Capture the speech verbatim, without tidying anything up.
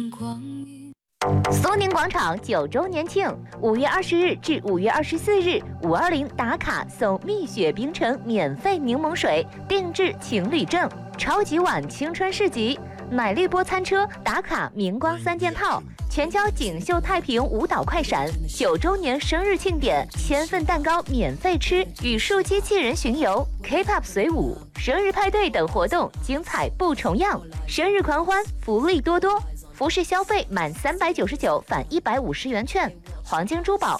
苏宁广场九周年庆，五月二十日至五月二十四日，五二零打卡送蜜雪冰城免费柠檬水，定制情侣证，超级碗青春市集，奶绿波餐车打卡明光三件套，全交锦绣太平舞蹈快闪，九周年生日庆典，千份蛋糕免费吃，语数机器人巡游 ，K-pop 随舞，生日派对等活动精彩不重样，生日狂欢福利多多。服饰消费满三百九十九返一百五十元券，黄金珠宝